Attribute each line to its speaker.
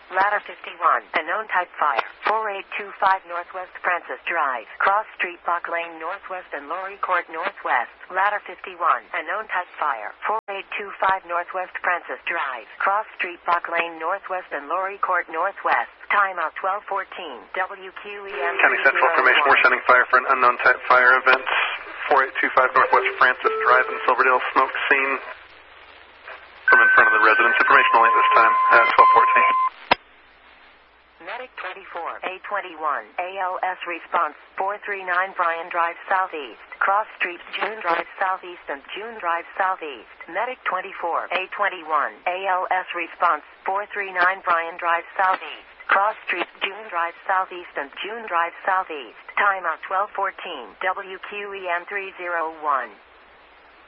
Speaker 1: Ladder 51, a known type fire. 4825 Northwest Francis Drive, Cross Street, Bach Lane Northwest and Laurie Court Northwest. Ladder 51, a known type fire. 4825 Northwest Francis Drive, Cross Street, Bach Lane Northwest and Laurie Court Northwest. Timeout 1214. WQEM.
Speaker 2: County Central Information. We're sending fire for an unknown type fire event. 4825 Northwest Francis Drive in Silverdale. Smoke seen from in front of the residence. Information only at this time at 1214.
Speaker 1: Medic 24, A21, ALS response, 439 Bryan Drive Southeast, Cross Street, June Drive Southeast and June Drive Southeast. Medic 24, A21, ALS response, 439 Bryan Drive Southeast, Cross Street, June Drive Southeast and June Drive Southeast. Timeout 1214, WQEM 301.